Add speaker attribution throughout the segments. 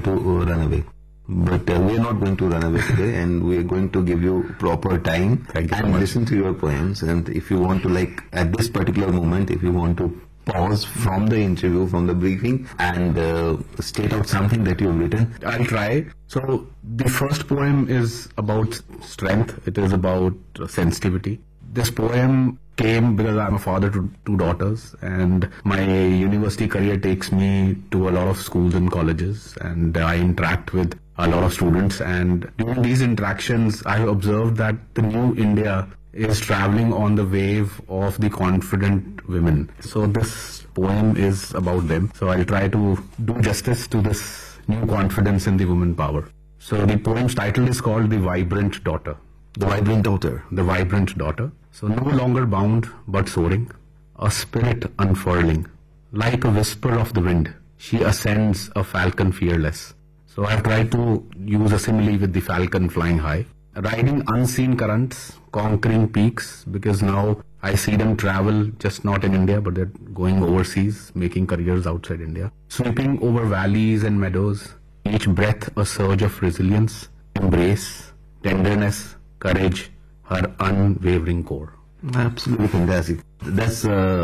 Speaker 1: to run away. But we are not going to run away today, and we are going to give you proper time and listen to your poems. And if you want to, like, at this particular moment, if you want to pause from the interview, from the briefing, and state out something that you've written.
Speaker 2: I'll try. So the first poem is about strength. It is about sensitivity. This poem came because I'm a father to 2 daughters, and my university career takes me to a lot of schools and colleges, and I interact with a lot of students, and during these interactions I have observed that the new India is traveling on the wave of the confident women. So this poem is about them. So I'll try to do justice to this new confidence in the woman power. So the poem's title is called The Vibrant Daughter.
Speaker 1: The Vibrant Daughter.
Speaker 2: The Vibrant Daughter. So no longer bound but soaring, a spirit unfurling. Like a whisper of the wind, she ascends a falcon fearless. So I've tried to use a simile with the falcon flying high. Riding unseen currents, conquering peaks, because now I see them travel just not in India, but they're going overseas, making careers outside India. Sweeping over valleys and meadows, each breath a surge of resilience, embrace, tenderness, courage, her unwavering core.
Speaker 1: Absolutely fantastic. That's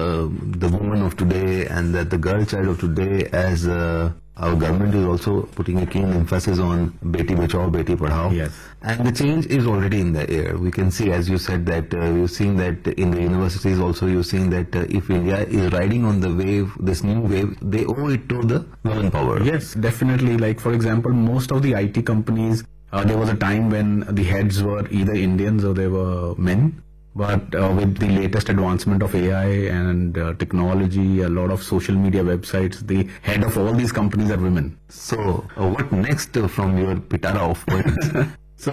Speaker 1: the woman of today, and that the girl child of today, as our government is also putting a keen emphasis on Beti Bachao, Beti Padhao.
Speaker 2: Yes.
Speaker 1: And the change is already in the air. We can see, as you said, that you're seeing that in the universities also, you're seeing that if India is riding on the wave, this new wave, they owe it to the women power.
Speaker 2: Yes, definitely. Like, for example, most of the IT companies, there was a time when the heads were either Indians or they were men. But with the latest advancement of AI and technology, a lot of social media websites, the head of all these companies are women.
Speaker 1: So what next from your pitara of poems?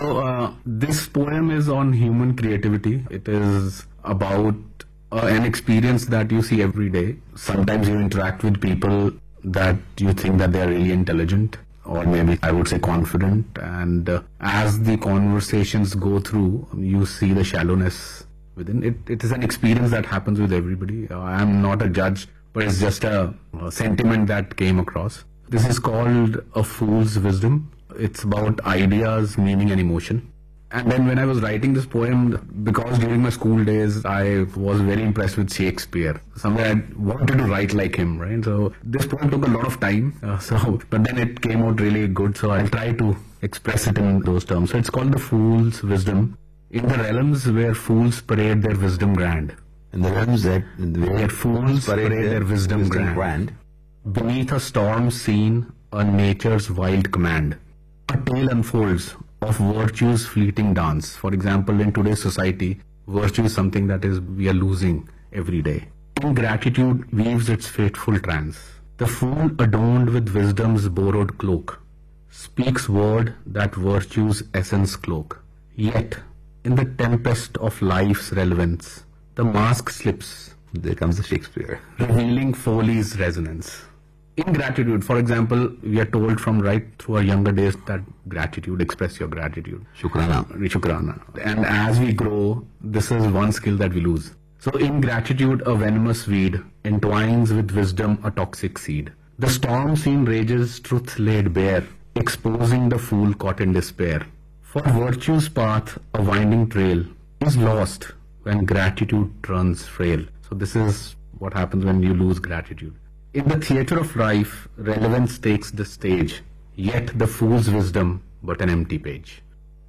Speaker 2: So this poem is on human creativity. It is about an experience that you see every day. Sometimes you interact with people that you think that they are really intelligent, or maybe I would say confident, and as the conversations go through, you see the shallowness within. It is an experience that happens with everybody. I am not a judge, but it's just a sentiment that came across. This is called A Fool's Wisdom. It's about ideas, meaning and emotion. And then when I was writing this poem, because during my school days I was very impressed with Shakespeare. Somewhere I wanted to write like him, right? So this poem took a lot of time, but then it came out really good, so I'll try to express it in those terms. So it's called The Fool's Wisdom. In the realms where fools parade their wisdom grand.
Speaker 1: In the realms where
Speaker 2: fools parade their wisdom grand. Beneath a storm scene, a nature's wild command. A tale unfolds of virtue's fleeting dance. For example, in today's society, virtue is something that we are losing every day. Ingratitude weaves its fateful trance. The fool adorned with wisdom's borrowed cloak speaks word that virtue's essence cloak. Yet, in the tempest of life's relevance, the mask slips.
Speaker 1: There comes the Shakespeare.
Speaker 2: Revealing folly's resonance. Ingratitude, for example, we are told from right through our younger days that gratitude, express your gratitude.
Speaker 1: Shukrana.
Speaker 2: Shukrana. And as we grow, this is one skill that we lose. So ingratitude, a venomous weed, entwines with wisdom a toxic seed. The storm scene rages, truth laid bare, exposing the fool caught in despair. For virtue's path, a winding trail, is lost when gratitude turns frail. So this is what happens when you lose gratitude. In the theatre of life, relevance takes the stage, yet the fool's wisdom but an empty page.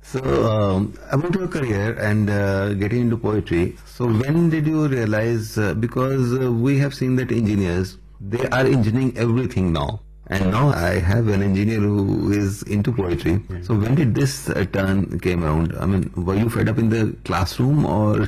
Speaker 1: So, about your career and getting into poetry, so when did you realize, because we have seen that engineers, they are engineering everything now. And now I have an engineer who is into poetry. So when did this turn came around? I mean, were you fed up in the classroom or?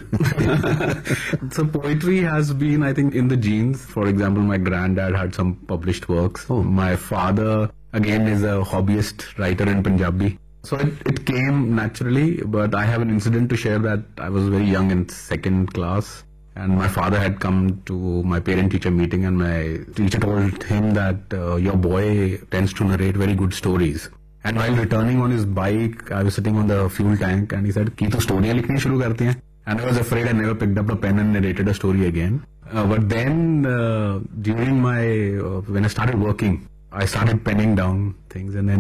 Speaker 2: So poetry has been, I think, in the genes. For example, my granddad had some published works.
Speaker 1: Oh.
Speaker 2: My father, again, is a hobbyist writer in Punjabi. So it came naturally, but I have an incident to share that I was very young in second class. And my father had come to my parent-teacher meeting, and my teacher told him that your boy tends to narrate very good stories. And while returning on his bike, I was sitting on the fuel tank, and he said, "Ki tu stories likhni shuru karti hain?" And I was afraid. I never picked up a pen and narrated a story again. But then during when I started working, I started penning down things, and then